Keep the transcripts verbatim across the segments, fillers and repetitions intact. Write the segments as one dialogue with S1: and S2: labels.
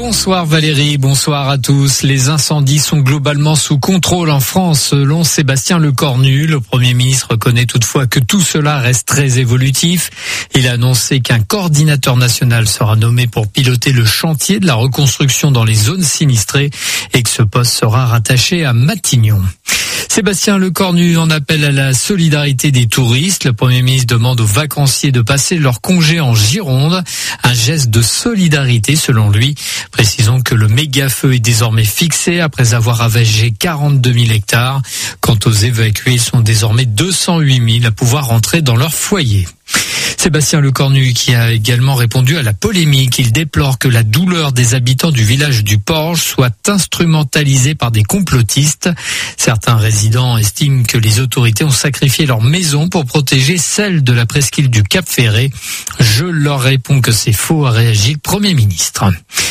S1: Bonsoir Valérie, bonsoir à tous. Les incendies sont globalement sous contrôle en France selon Sébastien Lecornu. Le Premier ministre reconnaît toutefois que tout cela reste très évolutif. Il a annoncé qu'un coordinateur national sera nommé pour piloter le chantier de la reconstruction dans les zones sinistrées et que ce poste sera rattaché à Matignon. Sébastien Lecornu en appelle à la solidarité des touristes. Le Premier ministre demande aux vacanciers de passer leur congé en Gironde. Un geste de solidarité selon lui. Précisons que le méga-feu est désormais fixé après avoir ravagé quarante-deux mille hectares. Quant aux évacués, ils sont désormais deux cent huit mille à pouvoir rentrer dans leur foyer. Sébastien Lecornu qui a également répondu à la polémique. Il déplore que la douleur des habitants du village du Porge soit instrumentalisée par des complotistes. Certains résidents estiment que les autorités ont sacrifié leur maison pour protéger celle de la presqu'île du Cap-Ferré. Je leur réponds que c'est faux, a réagi le Premier ministre.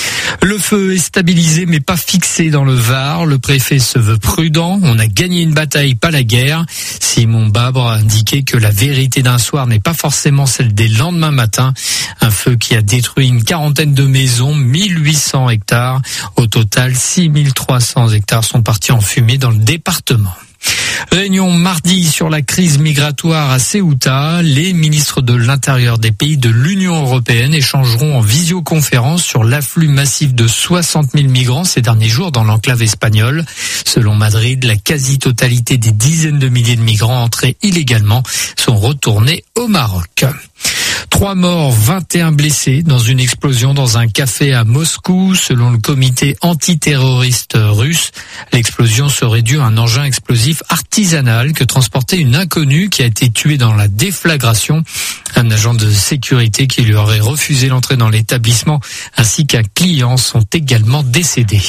S1: Le feu est stabilisé mais pas fixé dans le Var. Le préfet se veut prudent. On a gagné une bataille, pas la guerre. Simon Babre a indiqué que la vérité d'un soir n'est pas forcément celle des lendemains matins. Un feu qui a détruit une quarantaine de maisons, mille huit cents hectares. Au total, six mille trois cents hectares sont partis en fumée dans le département. Réunion mardi sur la crise migratoire à Ceuta. Les ministres de l'Intérieur des pays de l'Union européenne échangeront en visioconférence sur l'afflux massif de soixante mille migrants ces derniers jours dans l'enclave espagnole. Selon Madrid, la quasi-totalité des dizaines de milliers de migrants entrés illégalement sont retournés au Maroc. Trois morts, vingt et un blessés dans une explosion dans un café à Moscou. Selon le comité antiterroriste russe, l'explosion serait due à un engin explosif artisanal que transportait une inconnue qui a été tuée dans la déflagration. Un agent de sécurité qui lui aurait refusé l'entrée dans l'établissement ainsi qu'un client sont également décédés.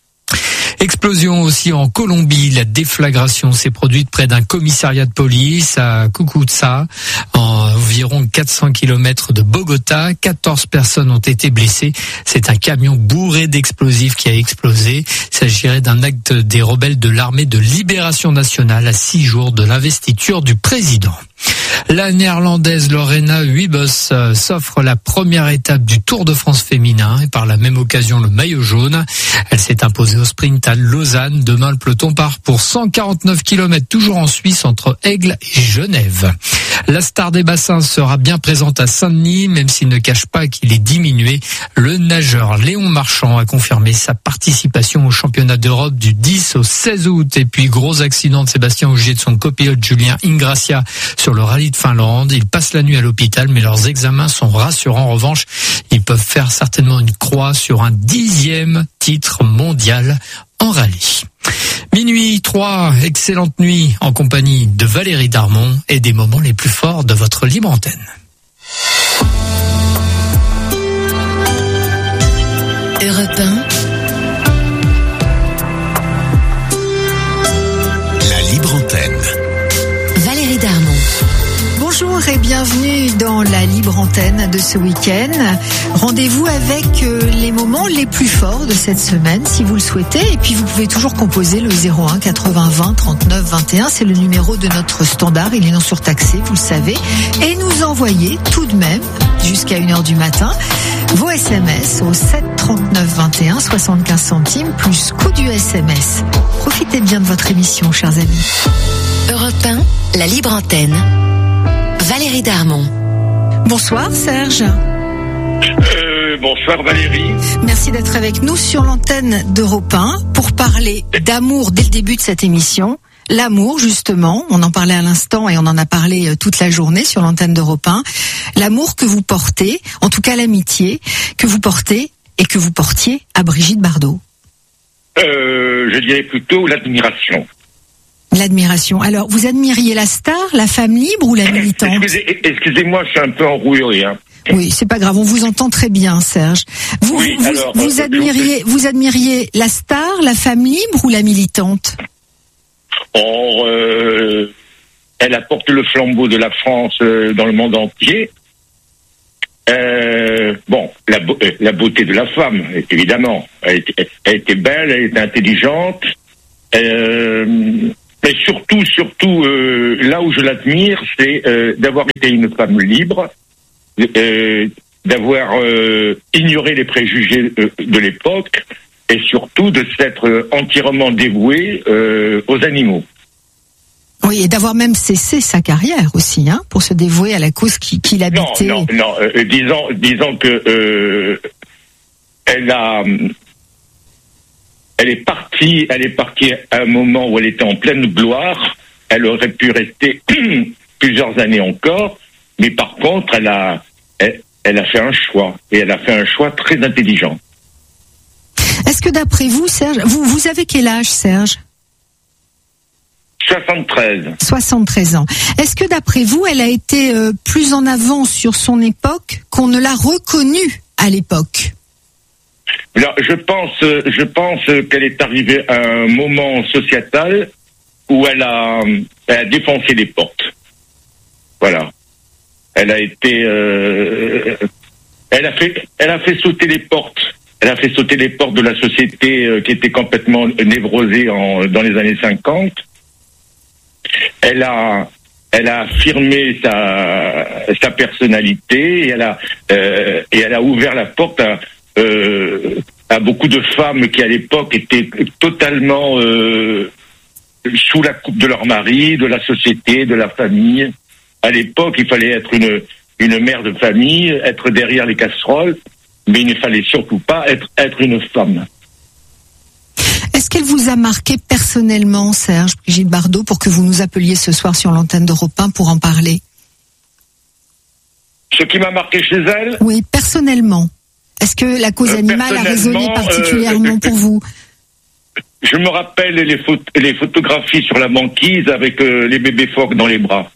S1: Explosion aussi en Colombie. La déflagration s'est produite près d'un commissariat de police à Cúcuta, à environ quatre cents kilomètres de Bogota. quatorze personnes ont été blessées. C'est un camion bourré d'explosifs qui a explosé. Il s'agirait d'un acte des rebelles de l'armée de libération nationale à six jours de l'investiture du président. La néerlandaise Lorena Wiebes s'offre la première étape du Tour de France féminin et par la même occasion le maillot jaune. Elle s'est imposée au sprint à Lausanne. Demain, le peloton part pour cent quarante-neuf kilomètres, toujours en Suisse, entre Aigle et Genève. La star des bassins sera bien présente à Saint-Denis, même s'il ne cache pas qu'il est diminué. Le nageur Léon Marchand a confirmé sa participation au championnat d'Europe du dix au seize août. Et puis, gros accident de Sébastien Ogier de son copilote Julien Ingrassia sur le rallye de Finlande. Ils passent la nuit à l'hôpital, mais leurs examens sont rassurants. En revanche, ils peuvent faire certainement une croix sur un dixième titre mondial en rallye. Minuit trois, excellente nuit en compagnie de Valérie Darmon et des moments les plus forts de votre libre antenne.
S2: Europe un. La libre antenne. Valérie Darmon.
S3: Bonjour et bienvenue dans la libre antenne de ce week-end. Rendez-vous avec les moments les plus forts de cette semaine si vous le souhaitez. Et puis vous pouvez toujours composer le zéro un quatre-vingts vingt trente-neuf vingt et un. C'est le numéro de notre standard. Il est non surtaxé, vous le savez. Et nous envoyer tout de même jusqu'à une heure du matin vos S M S au sept trente-neuf vingt et un, soixante-quinze centimes plus coût du S M S. Profitez bien de votre émission, chers amis.
S2: Europe un, la libre antenne. Valérie Darmon.
S3: Bonsoir Serge.
S4: Euh, bonsoir Valérie.
S3: Merci d'être avec nous sur l'antenne d'Europe un pour parler d'amour dès le début de cette émission. L'amour, justement, on en parlait à l'instant et on en a parlé toute la journée sur l'antenne d'Europe un. L'amour que vous portez, en tout cas l'amitié que vous portez et que vous portiez à Brigitte Bardot.
S4: Euh, je dirais plutôt l'admiration.
S3: L'admiration. Alors, vous admiriez la star, la femme libre ou la militante ?
S4: Excusez, excusez-moi, je suis un peu enroué, hein.
S3: Oui, c'est pas grave, on vous entend très bien, Serge. Vous,
S4: oui,
S3: vous,
S4: alors,
S3: vous,
S4: euh,
S3: admiriez, vous admiriez la star, la femme libre ou la militante ?
S4: Or, euh, elle apporte le flambeau de la France euh, dans le monde entier. Euh, bon, la, beau, euh, la beauté de la femme, évidemment. Elle était, elle était belle, elle était intelligente. Euh, mais surtout, surtout, euh, là où je l'admire, c'est euh, d'avoir été une femme libre, euh, d'avoir euh, ignoré les préjugés euh, de l'époque et surtout de s'être euh, entièrement dévoué euh, aux animaux.
S3: Oui, et d'avoir même cessé sa carrière aussi, hein, pour se dévouer à la cause qui, qu'il habitait.
S4: Non, non, non. Euh, disons, disons que euh, elle a, elle est partie, elle est partie à un moment où elle était en pleine gloire. Elle aurait pu rester plusieurs années encore, mais par contre, elle a, elle, elle a fait un choix, et elle a fait un choix très intelligent.
S3: Est-ce que d'après vous, Serge, vous, vous avez quel âge, Serge ?
S4: soixante-treize.
S3: soixante-treize ans. Est-ce que d'après vous, elle a été euh, plus en avance sur son époque qu'on ne l'a reconnue à l'époque ?
S4: Alors, je pense, je pense qu'elle est arrivée à un moment sociétal où elle a, elle a défoncé les portes. Voilà. Elle a été, euh, elle a fait, elle a fait sauter les portes. Elle a fait sauter les portes de la société euh, qui était complètement névrosée en, dans les années cinquante. Elle a, elle a affirmé sa, sa personnalité et elle a, euh, et elle a ouvert la porte à, euh, à beaucoup de femmes qui à l'époque étaient totalement euh, sous la coupe de leur mari, de la société, de la famille. À l'époque, il fallait être une, une mère de famille, être derrière les casseroles, mais il ne fallait surtout pas être, être une femme.
S3: Est-ce qu'elle vous a marqué personnellement, Serge, Brigitte Bardot, pour que vous nous appeliez ce soir sur l'antenne d'Europe un pour en parler ?
S4: Ce qui m'a marqué chez elle ?
S3: Oui, personnellement. Est-ce que la cause
S4: euh,
S3: animale a résonné particulièrement
S4: euh,
S3: pour vous ?
S4: Je me rappelle les, pho- les photographies sur la banquise avec euh, les bébés phoques dans les bras.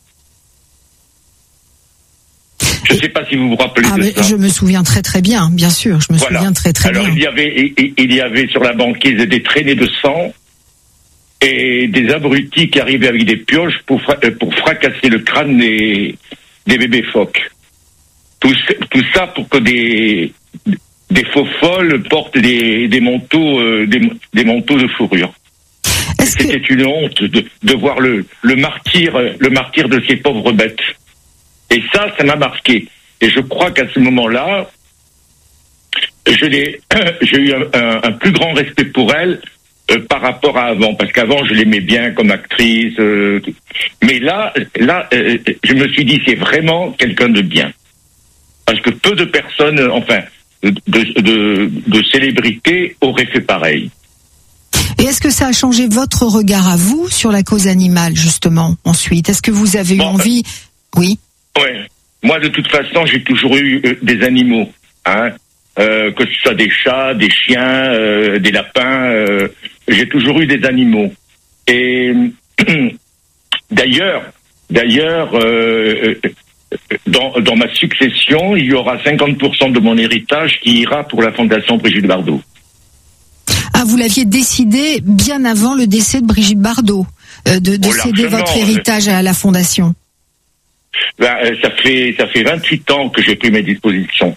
S4: Je ne sais pas si vous vous rappelez
S3: ah,
S4: de
S3: mais
S4: ça.
S3: Je me souviens très très bien, bien sûr, je me
S4: Voilà.
S3: souviens très très
S4: Alors,
S3: bien.
S4: il y avait, il, il y avait sur la banquise des traînées de sang et des abrutis qui arrivaient avec des pioches pour, fra- pour fracasser le crâne des, des bébés phoques. Tout, tout ça pour que des, des faux folles portent des, des manteaux, euh, des, des manteaux de fourrure.
S3: Est-ce que...
S4: C'était une honte de, de voir le, le martyr, le martyr de ces pauvres bêtes. Et ça, ça m'a marqué. Et je crois qu'à ce moment-là, je l'ai, j'ai eu un, un, un plus grand respect pour elle euh, par rapport à avant. Parce qu'avant, je l'aimais bien comme actrice. Euh, mais là, là, euh, je me suis dit, c'est vraiment quelqu'un de bien. Parce que peu de personnes, enfin, de, de, de célébrités auraient fait pareil.
S3: Et est-ce que ça a changé votre regard à vous sur la cause animale, justement, ensuite ? Est-ce que vous avez eu
S4: bon,
S3: envie... Oui.
S4: Ouais. Moi, de toute façon, j'ai toujours eu euh, des animaux, hein, euh, que ce soit des chats, des chiens, euh, des lapins. Euh, j'ai toujours eu des animaux. Et d'ailleurs, d'ailleurs, euh, dans, dans ma succession, il y aura cinquante pour cent de mon héritage qui ira pour la Fondation Brigitte Bardot.
S3: Ah, vous l'aviez décidé bien avant le décès de Brigitte Bardot, euh, de, de
S4: oh,
S3: céder votre héritage à la Fondation.
S4: Ben, ça fait ça fait vingt-huit ans que j'ai pris mes dispositions.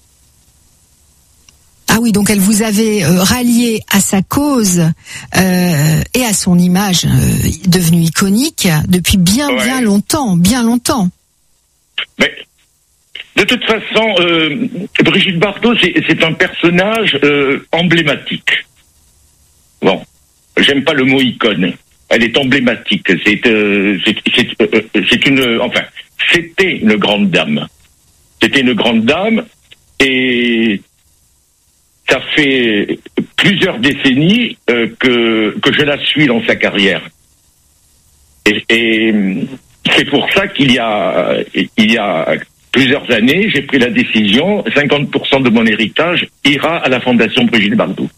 S3: Ah oui, donc elle vous avait euh, rallié à sa cause euh, et à son image euh, devenue iconique depuis bien
S4: ouais.
S3: bien longtemps, bien longtemps.
S4: Mais de toute façon, euh, Brigitte Bardot, c'est, c'est un personnage euh, emblématique. Bon, j'aime pas le mot icône. Elle est emblématique. C'est euh, c'est, c'est, euh, c'est une, enfin, c'était une grande dame. C'était une grande dame et ça fait plusieurs décennies euh, que que je la suis dans sa carrière. Et, et c'est pour ça qu'il y a il y a plusieurs années, j'ai pris la décision, cinquante pour cent de mon héritage ira à la Fondation Brigitte Bardot.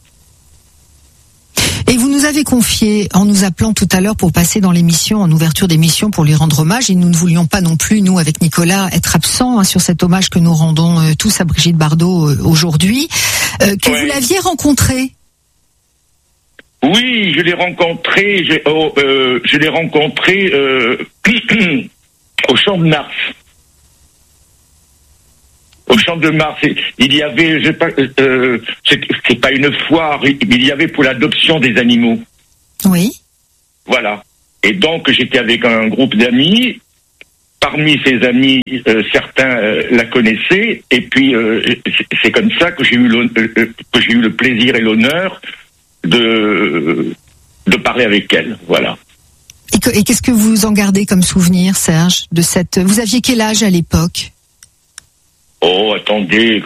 S3: Et vous nous avez confié, en nous appelant tout à l'heure pour passer dans l'émission, en ouverture d'émission, pour lui rendre hommage, et nous ne voulions pas non plus, nous, avec Nicolas, être absents hein, sur cet hommage que nous rendons euh, tous à Brigitte Bardot euh, aujourd'hui, euh, que ouais. vous l'aviez rencontrée.
S4: Oui, je l'ai rencontrée, je, oh, euh, je l'ai rencontrée euh, au Champ de Mars. Au Champ de Mars, il y avait, je sais pas, euh, c'est, c'est pas une foire, il y avait pour l'adoption des animaux.
S3: Oui.
S4: Voilà. Et donc j'étais avec un groupe d'amis parmi ses amis, euh, certains euh, la connaissaient, et puis euh, c'est comme ça que j'ai eu le, euh, que j'ai eu le plaisir et l'honneur de de parler avec elle. Voilà.
S3: Et, que, et qu'est-ce que vous en gardez comme souvenir, Serge, de cette... Vous aviez quel âge à l'époque?
S4: Oh, attendez,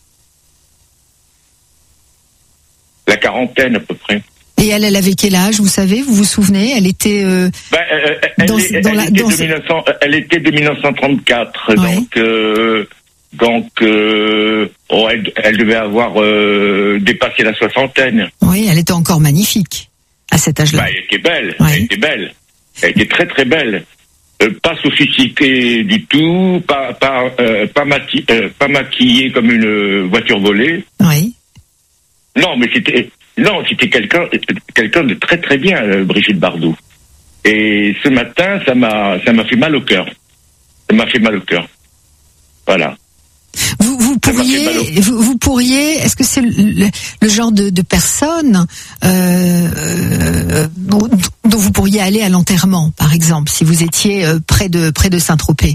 S4: la quarantaine à peu près.
S3: Et elle, elle avait quel âge, vous savez, vous vous souvenez? Elle était euh,
S4: ben, euh, elle,
S3: dans,
S4: est,
S3: dans
S4: elle,
S3: la,
S4: était
S3: dans...
S4: de mille neuf cents, elle était de mille neuf cent trente-quatre,
S3: Ouais.
S4: donc euh, donc euh, oh, elle, elle devait avoir euh, dépassé la soixantaine.
S3: Oui, elle était encore magnifique à cet âge-là.
S4: Ben, elle était belle,
S3: Ouais.
S4: elle était belle, elle était très très belle. Euh, pas sophistiquée du tout, pas pas euh, pas, maqui- euh, pas maquillée comme une voiture volée.
S3: Oui.
S4: Non, mais c'était non, c'était quelqu'un quelqu'un de très très bien, euh, Brigitte Bardot. Et ce matin, ça m'a ça m'a fait mal au cœur. Ça m'a fait mal au cœur. Voilà.
S3: Vous, vous
S4: Ça m'a fait
S3: pourriez,
S4: mal au-
S3: vous, vous pourriez, est-ce que c'est le, le, le genre de, de personne euh, euh, dont, dont vous pourriez aller à l'enterrement, par exemple, si vous étiez euh, près de près de Saint-Tropez?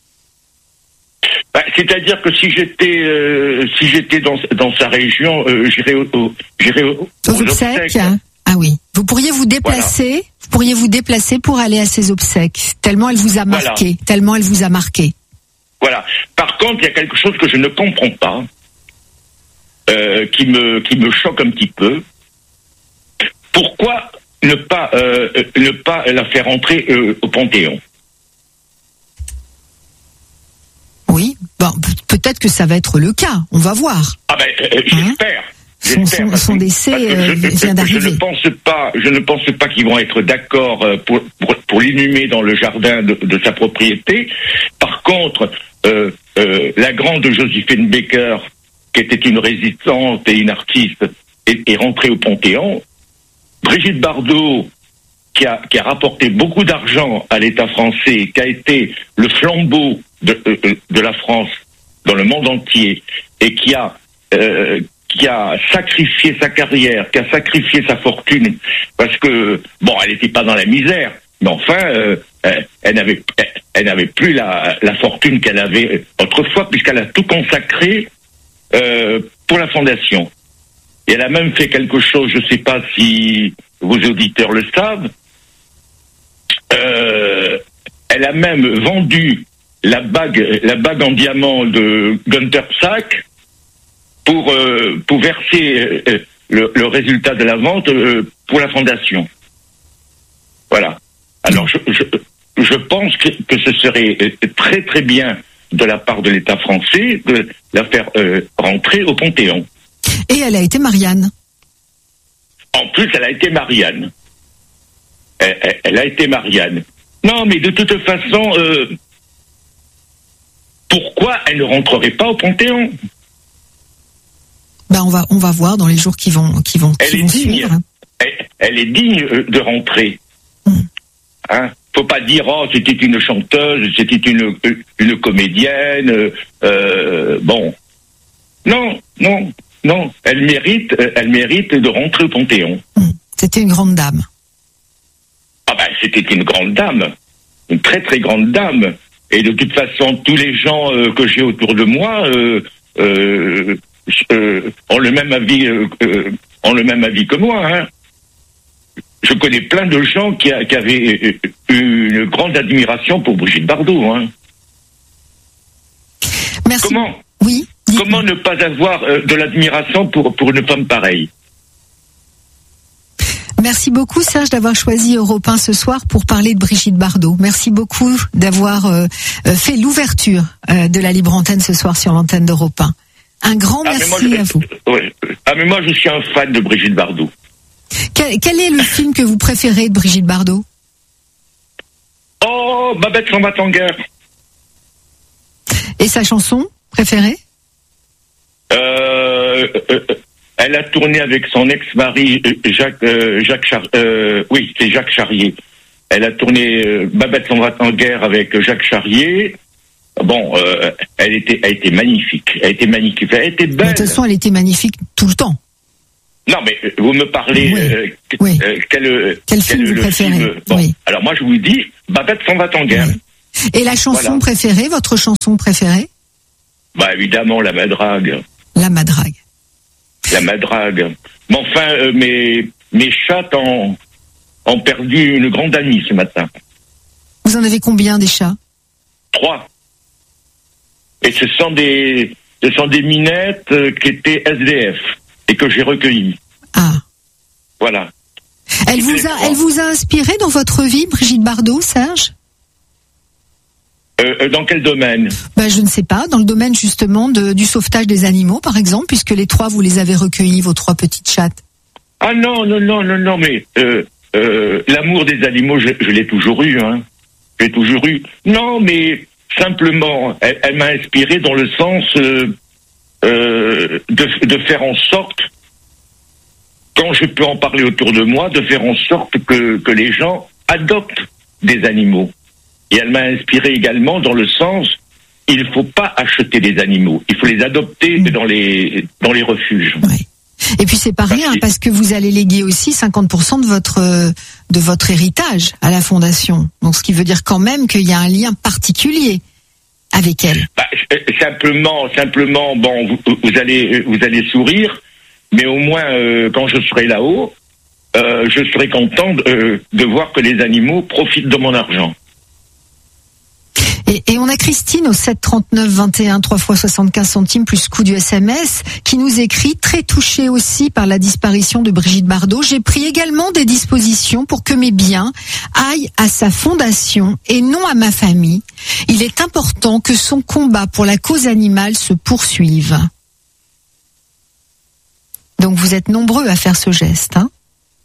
S4: Bah, c'est-à-dire que si j'étais euh, si j'étais dans dans sa région, euh, j'irais au, au- j'irais au-
S3: Aux
S4: aux
S3: obsèques,
S4: obsèques.
S3: hein. Ah oui. Vous pourriez vous déplacer, vous pourriez vous déplacer pour aller à ses obsèques. Tellement elle vous a
S4: Voilà.
S3: marqué, tellement elle vous a marqué.
S4: Voilà. Par contre, il y a quelque chose que je ne comprends pas, euh, qui me qui me choque un petit peu. Pourquoi ne pas euh, ne pas la faire entrer euh, au Panthéon?
S3: Oui. Bon, pe- peut-être que ça va être le cas. On va voir.
S4: Ah ben euh, j'espère.
S3: Son,
S4: J'espère,
S3: son,
S4: parce
S3: son
S4: que-
S3: décès
S4: parce que
S3: euh,
S4: je,
S3: vient
S4: je
S3: d'arriver.
S4: ne pense pas, je ne pense pas qu'ils vont être d'accord euh, pour, pour, pour l'inhumer dans le jardin de, de sa propriété. Par contre, euh, euh, la grande Joséphine Baker, qui était une résistante et une artiste, est, est rentrée au Panthéon. Brigitte Bardot, qui a, qui a rapporté beaucoup d'argent à l'État français, qui a été le flambeau de, de, de la France dans le monde entier, et qui a euh, qui a sacrifié sa carrière, qui a sacrifié sa fortune, parce que, bon, elle n'était pas dans la misère, mais enfin, euh, elle, elle n'avait elle, elle n'avait plus la, la fortune qu'elle avait autrefois, puisqu'elle a tout consacré euh, pour la fondation. Et elle a même fait quelque chose, je ne sais pas si vos auditeurs le savent, euh, elle a même vendu la bague, la bague en diamant de Günther Sack pour, euh, pour verser euh, le, le résultat de la vente euh, pour la fondation. Voilà. Alors je, je, je pense que, que ce serait très très bien de la part de l'État français de la faire euh, rentrer au Panthéon.
S3: Et elle a été Marianne.
S4: En plus, elle a été Marianne. Elle, elle, elle a été Marianne. Non, mais de toute façon, euh, pourquoi elle ne rentrerait pas au Panthéon?
S3: Ben on va on va voir dans les jours qui vont qui vont,
S4: Elle
S3: qui
S4: est
S3: vont
S4: digne.
S3: suivre.
S4: Elle, elle est digne euh, de rentrer.
S3: Mm.
S4: Hein? Faut pas dire oh c'était une chanteuse, c'était une une comédienne. Euh, euh, bon, non, non, non. Elle mérite, elle mérite de rentrer au Panthéon.
S3: Mm. C'était une grande dame.
S4: Ah ben c'était une grande dame, une très très grande dame. Et de toute façon, tous les gens euh, que j'ai autour de moi euh, euh, euh, ont le même avis, euh, euh, ont le même avis que moi. Hein. Je connais plein de gens qui, a, qui avaient une grande admiration pour Brigitte Bardot. Hein.
S3: Merci.
S4: Comment,
S3: Oui. dites-moi.
S4: comment ne pas avoir euh, de l'admiration pour pour une femme pareille?
S3: Merci beaucoup Serge d'avoir choisi Europe un ce soir pour parler de Brigitte Bardot. Merci beaucoup d'avoir euh, fait l'ouverture euh, de la libre antenne ce soir sur l'antenne d'Europe un. Un grand
S4: Ah, mais
S3: merci
S4: moi, je,
S3: à vous.
S4: ouais. Ah mais moi je suis un fan de Brigitte Bardot.
S3: Quel, quel est le film que vous préférez de Brigitte Bardot?
S4: Oh, Babette s'en va en guerre.
S3: Et sa chanson préférée?
S4: Euh, euh, elle a tourné avec son ex-mari euh, Jacques euh, Jacques Char- euh, oui c'est Jacques Charrier. Elle a tourné euh, Babette s'en va en guerre avec Jacques Charrier. Bon, euh, elle était, elle était magnifique. Elle était magnifique. Elle était
S3: De
S4: belle.
S3: toute façon, elle était magnifique tout le temps.
S4: Non, mais vous me parlez
S3: Oui.
S4: euh,
S3: Oui.
S4: euh, quel,
S3: Quel film vous
S4: le
S3: préférez?
S4: film bon,
S3: Oui.
S4: alors moi je vous dis Babette s'en va en guerre.
S3: Oui. Et la chanson
S4: Voilà.
S3: préférée, votre chanson préférée?
S4: Bah évidemment, la madrague.
S3: La madrague.
S4: La madrague. Mais enfin, euh, mes, mes chats ont, ont perdu une grande amie ce matin.
S3: Vous en avez combien des chats?
S4: Trois. Et ce sont des, ce sont des minettes euh, qui étaient S D F et que j'ai recueillies.
S3: Ah.
S4: Voilà.
S3: Elle vous a, elle vous a inspiré dans votre vie, Brigitte Bardot, Serge?
S4: Euh, dans quel domaine?
S3: Ben, je ne sais pas, dans le domaine justement de, du sauvetage des animaux, par exemple, puisque les trois, vous les avez recueillis, vos trois petites chattes.
S4: Ah non, non, non, non, non, mais euh, euh, l'amour des animaux, je, je l'ai toujours eu, hein. Je l'ai toujours eu. Non, mais simplement, elle, elle m'a inspiré dans le sens euh, euh, de, de faire en sorte, quand je peux en parler autour de moi, de faire en sorte que, que les gens adoptent des animaux. Et elle m'a inspiré également dans le sens, il ne faut pas acheter des animaux, il faut les adopter mmh. dans les dans les refuges.
S3: Ouais. Et puis c'est pas rien, parce, parce que vous allez léguer aussi cinquante pour cent de votre de votre héritage à la fondation. Donc ce qui veut dire quand même qu'il y a un lien particulier avec elle.
S4: Bah, simplement, simplement, bon, vous, vous allez vous allez sourire, mais au moins euh, quand je serai là-haut, euh, je serai content de, euh, de voir que les animaux profitent de mon argent.
S3: Et, et on a Christine au sept trente-neuf vingt et un, trois fois soixante-quinze centimes plus coût du S M S, qui nous écrit, très touchée aussi par la disparition de Brigitte Bardot. J'ai pris également des dispositions pour que mes biens aillent à sa fondation et non à ma famille. Il est important que son combat pour la cause animale se poursuive. Donc vous êtes nombreux à faire ce geste, hein?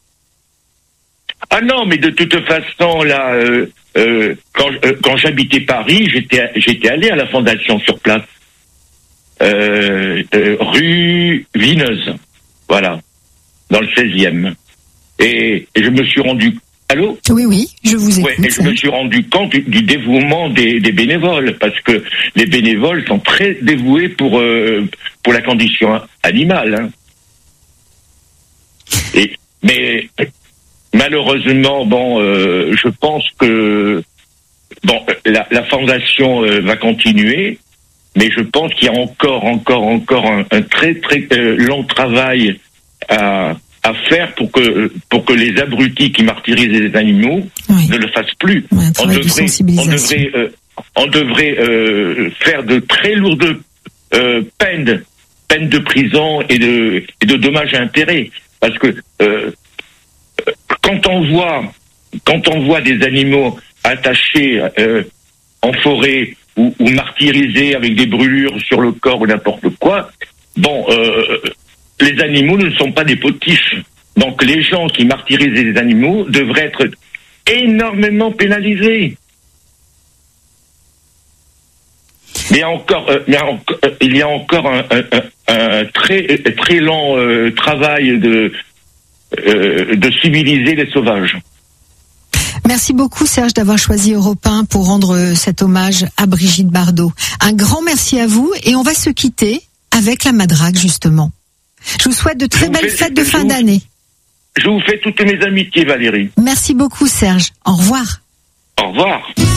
S4: Ah non, mais de toute façon, là, euh, euh, quand, euh, quand j'habitais Paris, j'étais, j'étais allé à la fondation sur place, euh, euh, rue Vineuse, voilà, dans le seizième. Et, et je me suis rendu... Allô?
S3: Oui, oui, je vous écoute.
S4: Ouais, et je me suis rendu compte du, du dévouement des, des bénévoles, parce que les bénévoles sont très dévoués pour, euh, pour la condition animale. Hein. Et, mais... Malheureusement, bon, euh, je pense que bon, la, la fondation euh, va continuer, mais je pense qu'il y a encore, encore, encore un, un très, très euh, long travail à, à faire pour que pour que les abrutis qui martyrisent les animaux oui. ne le fassent plus.
S3: Oui,
S4: on devrait, on devrait, euh, on devrait euh, faire de très lourdes euh, peines, peines de prison et de et de dommages à intérêts, parce que euh, Quand on voit, quand on voit des animaux attachés euh, en forêt ou, ou martyrisés avec des brûlures sur le corps ou n'importe quoi, bon, euh, les animaux ne sont pas des potiches. Donc les gens qui martyrisent les animaux devraient être énormément pénalisés. Mais encore, euh, mais encore euh, il y a encore un, un, un, un très très lent euh, travail de Euh, de civiliser les sauvages.
S3: Merci beaucoup Serge d'avoir choisi Europe un pour rendre cet hommage à Brigitte Bardot. Un grand merci à vous et on va se quitter avec la madrague justement. Je vous souhaite de très belles fêtes de fin
S4: vous,
S3: d'année.
S4: Je vous fais toutes mes amitiés Valérie.
S3: Merci beaucoup Serge. Au revoir.
S4: Au revoir.